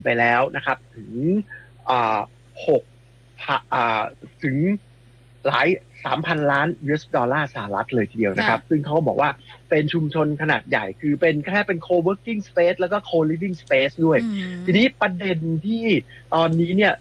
ไปแล้วนะครับถึงหกถึงหลาย3,000 ล้าน US ดอลลาร์สหรัฐเลยทีเดียวนะครับซึ่งเขาบอกว่าเป็นชุมชนขนาดใหญ่คือเป็นแค่เป็น co-working space แล้วก็ co-living space ด้วยทีนี้ประเด็นที่ตอนนี้เนี่ย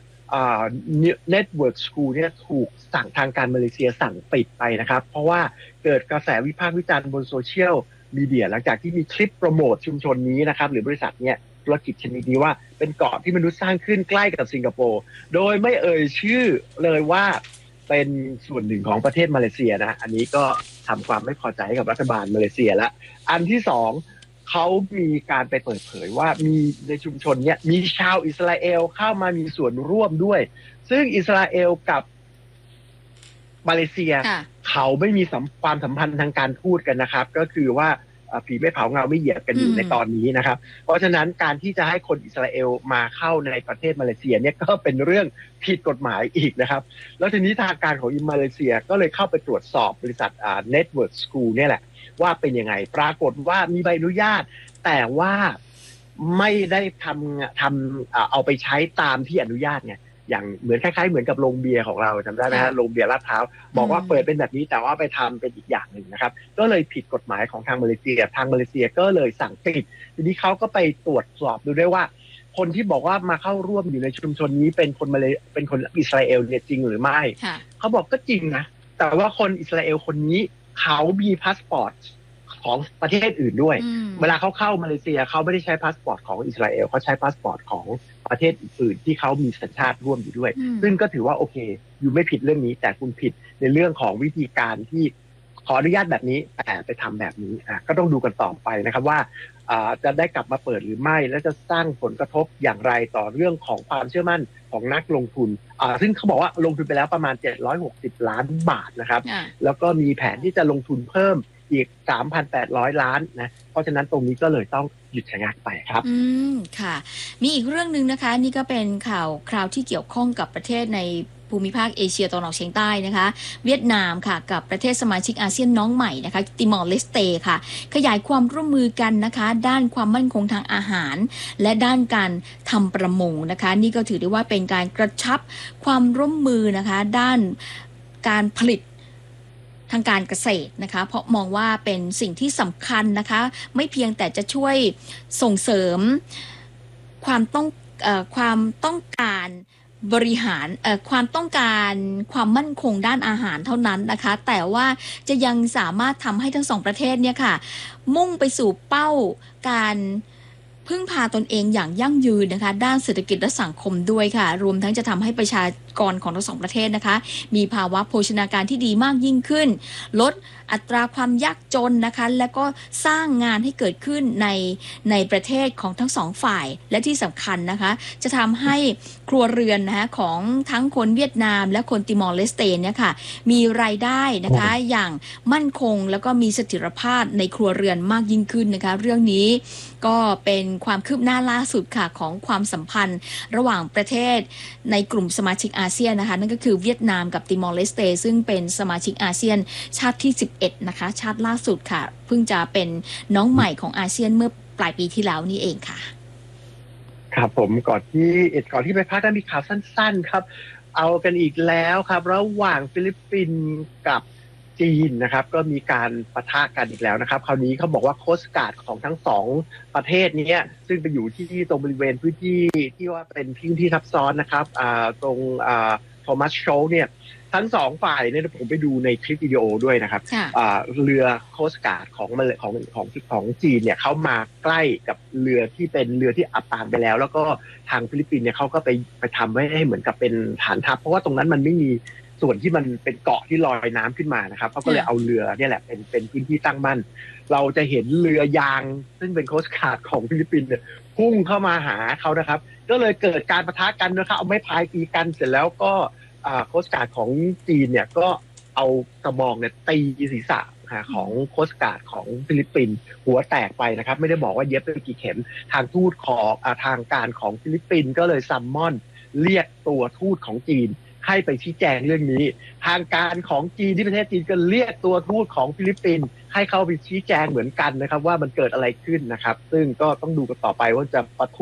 Network School เนี่ยถูกสั่งทางการมาเลเซียสั่งปิดไปนะครับเพราะว่าเกิดกระแสวิพากษ์วิจารณ์บนโซเชียลมีเดียหลังจากที่มีคลิปโปรโมทชุมชนนี้นะครับหรือบริษัทเนี่ยธุรกิจชนิดนี้ว่าเป็นเกาะที่มนุษย์สร้างขึ้นใกล้กับสิงคโปร์โดยไม่เอ่ยชื่อเลยว่าเป็นส่วนหนึ่งของประเทศมาเลเซียนะอันนี้ก็ทำความไม่พอใจกับรัฐบาลมาเลเซียแล้วอันที่สองเขามีการไปเปิดเผยว่ามีในชุมชนเนี้ยมีชาวอิสราเอลเข้ามามีส่วนร่วมด้วยซึ่งอิสราเอลกับมาเลเซียเขาไม่มีความสัมพันธ์ทางการทูตกันนะครับก็คือว่าผีไม่เผาเงาไม่เหยียบกันอยู่ในตอนนี้นะครับเพราะฉะนั้นการที่จะให้คนอิสราเอลมาเข้าในประเทศมาเลเซียเนี่ยก็เป็นเรื่องผิดกฎหมายอีกนะครับแล้วทีนี้ทางการของมาเลเซียก็เลยเข้าไปตรวจสอบบริษัทNetwork School เนี่ยแหละว่าเป็นยังไงปรากฏว่ามีใบอนุญาตแต่ว่าไม่ได้เอาไปใช้ตามที่อนุญาตไงอย่างเหมือนคล้ายๆเหมือนกับโรงเบียร์ของเราจำได้ไหมฮะโรงเบียร์ลาดพร้าวบอกว่าเปิดเป็นแบบนี้แต่ว่าไปทำเป็นอีกอย่างหนึ่งนะครับก็เลยผิดกฎหมายของทางมาเลเซียก็เลยสั่งปิดทีนี้เขาก็ไปตรวจสอบดูด้วยว่าคนที่บอกว่ามาเข้าร่วมอยู่ในชุมชนนี้เป็นคนอิสราเอลเนี่ยจริงหรือไม่เขาบอกก็จริงนะแต่ว่าคนอิสราเอลคนนี้เขามีพาสปอร์ตของประเทศอื่นด้วยเวลาเขาเข้ามาเลเซียเขาไม่ได้ใช้พาสปอร์ตของอิสราเอลเขาใช้พาสปอร์ตของประเทศอื่นที่เขามีสัญชาติร่วมอยู่ด้วยซึ่งก็ถือว่าโอเคอยู่ไม่ผิดเรื่องนี้แต่คุณผิดในเรื่องของวิธีการที่ขออนุญาตแบบนี้แต่ไปทำแบบนี้ก็ต้องดูกันต่อไปนะครับว่าจะได้กลับมาเปิดหรือไม่และจะสร้างผลกระทบอย่างไรต่อเรื่องของความเชื่อมั่นของนักลงทุนซึ่งเขาบอกว่าลงทุนไปแล้วประมาณ760 ล้านบาทนะครับแล้วก็มีแผนที่จะลงทุนเพิ่มอีก 3,800 ล้านนะเพราะฉะนั้นตรงนี้ก็เลยต้องหยุดชะงักไปครับค่ะมีอีกเรื่องนึงนะคะนี่ก็เป็นข่าวคราวที่เกี่ยวข้องกับประเทศในภูมิภาคเอเชียตะวันออกเฉียงใต้นะคะเวียดนามค่ะกับประเทศสมาชิกอาเซียนน้องใหม่นะคะติมอร์เลสเตค่ะขยายความร่วมมือกันนะคะด้านความมั่นคงทางอาหารและด้านการทำประมงนะคะนี่ก็ถือได้ว่าเป็นการกระชับความร่วมมือนะคะด้านการผลิตทางการเกษตรนะคะเพราะมองว่าเป็นสิ่งที่สำคัญนะคะไม่เพียงแต่จะช่วยส่งเสริมความต้องการบริหารความต้องการความมั่นคงด้านอาหารเท่านั้นนะคะแต่ว่าจะยังสามารถทำให้ทั้งสองประเทศเนี่ยค่ะมุ่งไปสู่เป้าการพึ่งพาตนเองอย่างยั่งยืนนะคะด้านเศรษฐกิจและสังคมด้วยค่ะรวมทั้งจะทำให้ประชากรของทั้งสองประเทศนะคะมีภาวะโภชนาการที่ดีมากยิ่งขึ้นลดอัตราความยากจนนะคะและก็สร้างงานให้เกิดขึ้นในประเทศของทั้งสองฝ่ายและที่สำคัญนะคะจะทำให้ครัวเรือนนะคะของทั้งคนเวียดนามและคนติมอร์เลสเตเนี่ยค่ะมีรายได้นะคะอย่างมั่นคงแล้วก็มีเสถียรภาพในครัวเรือนมากยิ่งขึ้นนะคะเรื่องนี้ก็เป็นความคืบหน้าล่าสุดค่ะของความสัมพันธ์ระหว่างประเทศในกลุ่มสมาชิกอาเซียนนะคะนั่นก็คือเวียดนามกับติมอร์เลสเตซึ่งเป็นสมาชิกอาเซียนชาติที่11นะคะชาติล่าสุดค่ะเพิ่งจะเป็นน้องใหม่ของอาเซียนเมื่อปลายปีที่แล้วนี่เองค่ะครับผมก่อนที่ไปพักได้มีข่าวสั้นๆครับเอากันอีกแล้วครับระหว่างฟิลิปปินส์กับจีนนะครับก็มีการปะทะกันอีกแล้วนะครับคราวนี้เขาบอกว่าโคสต์การ์ดของทั้งสองประเทศนี้ซึ่งไปอยู่ที่ตรงบริเวณพื้นที่ที่ว่าเป็นพื้นที่ทับซ้อนนะครับตรงโทมัสโชว์เนี่ยทั้งสองฝ่ายเนี่ยผมไปดูในคลิปวิดีโอด้วยนะครับเรือโคสต์การ์ดของจีนเนี่ยเขามาใกล้กับเรือที่เป็นเรือที่อับปางไปแล้วแล้วก็ทางฟิลิปปินส์เนี่ยเขาก็ไปทำไว้ให้เหมือนกับเป็นฐานทัพเพราะว่าตรงนั้นมันไม่มีส่วนที่มันเป็นเกาะที่ลอยน้ำขึ้นมานะครับเขาก็เลยเอาเรือเนี่ยแหละเป็นพื้นที่ตั้งมั่นเราจะเห็นเรือยางซึ่งเป็นโคสต์การ์ดของฟิลิปปินส์เนี่ยพุ่งเข้ามาหาเขานะครับก็เลยเกิดการปะทะกันนะครับเอาไม้พายตีกันเสร็จแล้วก็โคสต์การ์ดของจีนเนี่ยก็เอากระบอกเนี่ยตีศีรษะของโคสต์การ์ดของฟิลิปปินส์หัวแตกไปนะครับไม่ได้บอกว่าเย็บไปกี่เข็มทางทูตของทางการของฟิลิปปินส์ก็เลยซัมมอนเรียกตัวทูตของจีนให้ไปชี้แจงเรื่องนี้ทางการของจีนที่ประเทศจีนก็เรียกตัวทูตของฟิลิปปินส์ให้เข้าไปชี้แจงเหมือนกันนะครับว่ามันเกิดอะไรขึ้นนะครับซึ่งก็ต้องดูกันต่อไปว่าจะปะทุ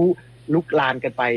ลุกลานกันไป